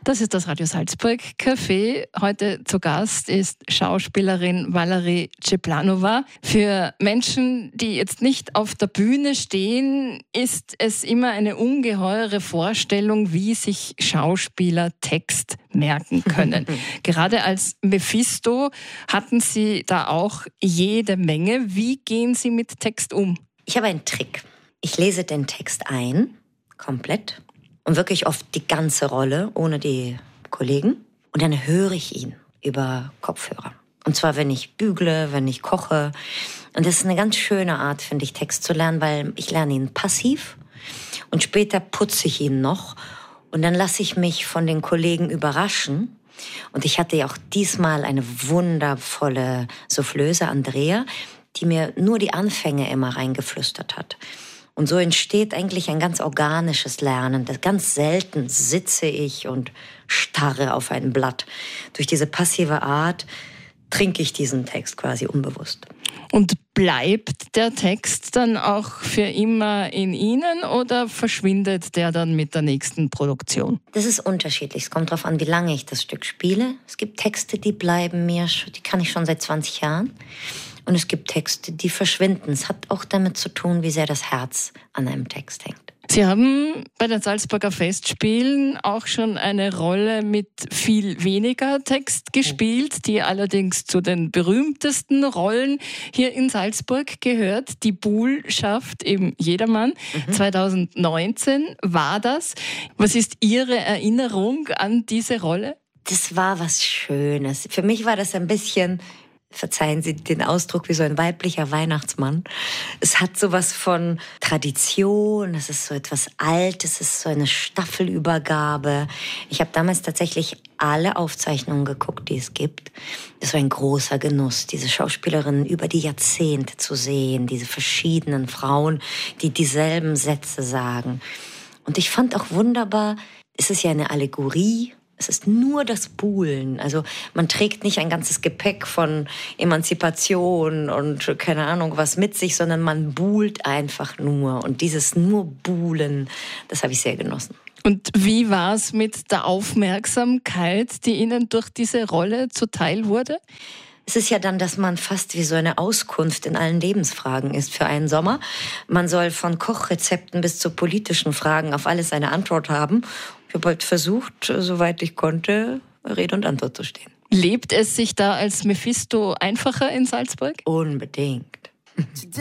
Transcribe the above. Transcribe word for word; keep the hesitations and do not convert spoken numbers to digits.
Das ist das Radio Salzburg Café. Heute zu Gast ist Schauspielerin Valerie Czeplanova. Für Menschen, die jetzt nicht auf der Bühne stehen, ist es immer eine ungeheure Vorstellung, wie sich Schauspieler Text merken können. Gerade als Mephisto hatten Sie da auch jede Menge. Wie gehen Sie mit Text um? Ich habe einen Trick. Ich lese den Text ein, komplett. Und wirklich oft die ganze Rolle, ohne die Kollegen. Und dann höre ich ihn über Kopfhörer. Und zwar, wenn ich bügle, wenn ich koche. Und das ist eine ganz schöne Art, finde ich, Text zu lernen, weil ich lerne ihn passiv. Und später putze ich ihn noch. Und dann lasse ich mich von den Kollegen überraschen. Und ich hatte ja auch diesmal eine wundervolle Soufflöse, Andrea, die mir nur die Anfänge immer reingeflüstert hat. Und so entsteht eigentlich ein ganz organisches Lernen. Das ganz selten sitze ich und starre auf ein Blatt. Durch diese passive Art trinke ich diesen Text quasi unbewusst. Und bleibt der Text dann auch für immer in Ihnen oder verschwindet der dann mit der nächsten Produktion? Das ist unterschiedlich. Es kommt darauf an, wie lange ich das Stück spiele. Es gibt Texte, die bleiben mir, die kann ich schon seit zwanzig Jahren. Und es gibt Texte, die verschwinden. Es hat auch damit zu tun, wie sehr das Herz an einem Text hängt. Sie haben bei den Salzburger Festspielen auch schon eine Rolle mit viel weniger Text gespielt, die allerdings zu den berühmtesten Rollen hier in Salzburg gehört. Die Buhlschaft im Jedermann. Mhm. zwanzig neunzehn war das. Was ist Ihre Erinnerung an diese Rolle? Das war was Schönes. Für mich war das ein bisschen... Verzeihen Sie den Ausdruck, wie so ein weiblicher Weihnachtsmann. Es hat sowas von Tradition, es ist so etwas Altes, es ist so eine Staffelübergabe. Ich habe damals tatsächlich alle Aufzeichnungen geguckt, die es gibt. Das war ein großer Genuss, diese Schauspielerinnen über die Jahrzehnte zu sehen, diese verschiedenen Frauen, die dieselben Sätze sagen. Und ich fand auch wunderbar, es ist ja eine Allegorie. Es ist nur das Buhlen. Also man trägt nicht ein ganzes Gepäck von Emanzipation und keine Ahnung was mit sich, sondern man buhlt einfach nur. Und dieses nur Buhlen, das habe ich sehr genossen. Und wie war es mit der Aufmerksamkeit, die Ihnen durch diese Rolle zuteil wurde? Es ist ja dann, dass man fast wie so eine Auskunft in allen Lebensfragen ist für einen Sommer. Man soll von Kochrezepten bis zu politischen Fragen auf alles eine Antwort haben. Ich habe halt versucht, soweit ich konnte, Rede und Antwort zu stehen. Lebt es sich da als Mephisto einfacher in Salzburg? Unbedingt.